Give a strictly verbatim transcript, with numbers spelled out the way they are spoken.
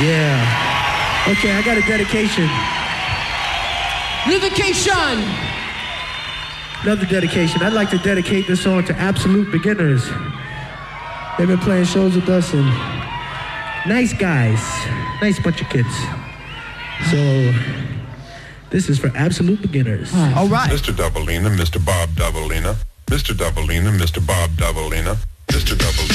Yeah. Okay, I got a dedication. Dedication. Another dedication. I'd like to dedicate this song to absolute beginners. They've been playing shows with us and nice guys. Nice bunch of kids. So, this is for absolute beginners. All right. Mister Doubleina, Mister Bob Doubleina, Mister Doubleina, Mister Bob Doubleina, Mister Double.